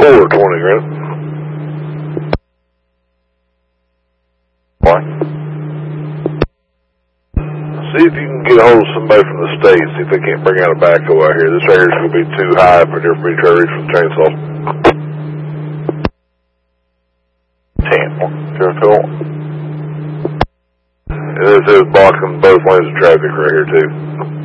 420, Grant. Why? See if you can get a hold of somebody from the state, see if they can't bring out a backhoe out here. This right here is going to be too high for everybody to reach for the chainsaw. And this is blocking both lanes of traffic right here, too.